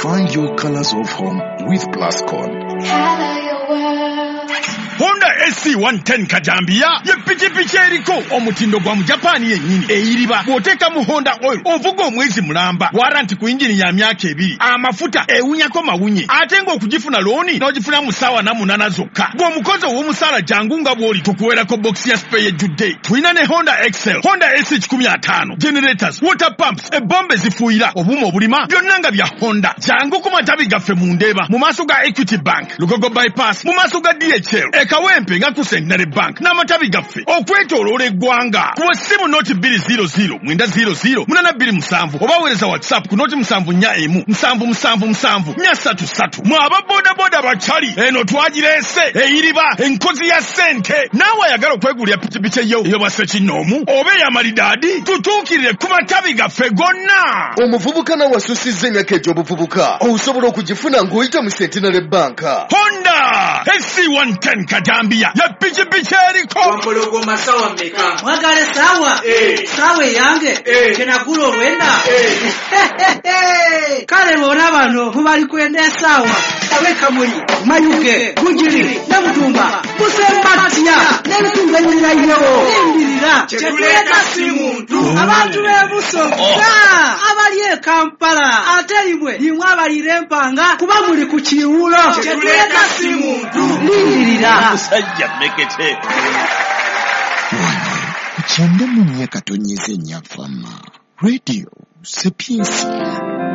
Find your colors of home with Plascon. Color your world. Honda SC110 Kajambia ye pichipichi eriko omutindo gwa mu Japan yennyini eyiriba bwoteka mu Honda oil ovuga omwezi mulamba warranty ku engine ya myaka 2 amafuta ewunyako mawunye ate ngo okugifuna looni n'ogifuna mu ssaawa na 8 zokka gw'omukozi w'omusala jangu nga bw'oli tukuwerako box ya spare ejjudde tulina ne Honda Excel Honda S15 generators water pumps ebombe zifuuyira obuuma obulima byonna nga bya Honda jangu ku matabi gaffe mu Ndeeba mu maaso ga Equity Bank Lugogo bypass mu maaso ga DHL Kawempe nga ku Centenary Bank n'amatabi gaffe okwetooloola eggwanga ku ssimu noti 200 mwenda 00 827 oba weereza WhatsApp ku noti 74 777 433 mwaba bodaboda bachali eno twagireese eyiriba enkozi ya ssente naawe ayagala okwegulira pikipiki eyo base kinoomu oba ey'amalidaadi tutuukirire ku matabi gaffe gonna. Omuvubuka nawe asusizza emyaka egy'obuvubuka osobola okugifuna ng'oyita mu Centenary Bank. Honda SC110 Kajambia ya pichipichi eriko Wambologo masawa mmeka mwagale sawa sawa yange kenagula olwenda kale bona bano mubali kwenda sawa abeka muri mayuge gujiri namutumba musembatiya n'ebitunga nyirayo indirira kyetuleka si muntu abantu bebusoga abali e Kampala ate imwe nimwe abalire empanga kuba muri ku kiwulo kyetuleka si muntu lindirira musajja mekete Kuchanda mu myaka tonyeze nyafama Radio Sapiensia.